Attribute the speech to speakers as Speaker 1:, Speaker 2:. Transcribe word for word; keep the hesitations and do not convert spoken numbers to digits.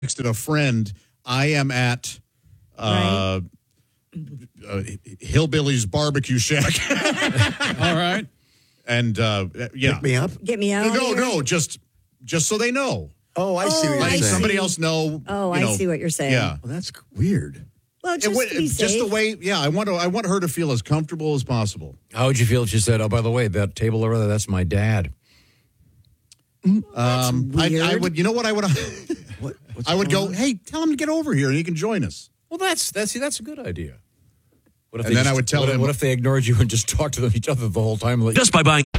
Speaker 1: texted a friend, I am at uh, uh, Hillbilly's Barbecue Shack.
Speaker 2: All right.
Speaker 1: And, uh, yeah.
Speaker 3: Pick me up?
Speaker 4: Get me out.
Speaker 1: No,
Speaker 4: of
Speaker 1: no,
Speaker 4: here?
Speaker 1: just just so they know.
Speaker 3: Oh, I see
Speaker 4: Oh,
Speaker 3: what you're
Speaker 1: Like
Speaker 4: I
Speaker 3: saying.
Speaker 1: somebody
Speaker 4: see.
Speaker 1: else know.
Speaker 4: Oh,
Speaker 1: you
Speaker 4: I
Speaker 1: know,
Speaker 4: see what you're saying.
Speaker 1: Yeah.
Speaker 3: Well, that's weird.
Speaker 4: Well,
Speaker 1: It
Speaker 4: just
Speaker 1: would-
Speaker 4: to be
Speaker 1: just
Speaker 4: safe.
Speaker 1: the way, yeah, I want to. I want her to feel as comfortable as possible.
Speaker 2: How would you feel if she said, "Oh, by the way, that table over there, that's my dad"?
Speaker 1: Um, I, I
Speaker 4: weird.
Speaker 1: would. You know what I would?
Speaker 3: What? What's
Speaker 1: I would go.
Speaker 3: going on?
Speaker 1: Hey, tell him to get over here, and he can join us.
Speaker 2: Well, that's that's see, that's a good idea. What if
Speaker 1: And
Speaker 2: they
Speaker 1: then I
Speaker 2: just-
Speaker 1: would tell
Speaker 2: what,
Speaker 1: them-
Speaker 2: What if they ignored you and just talked to them each other the whole time? Like,
Speaker 5: Just by buying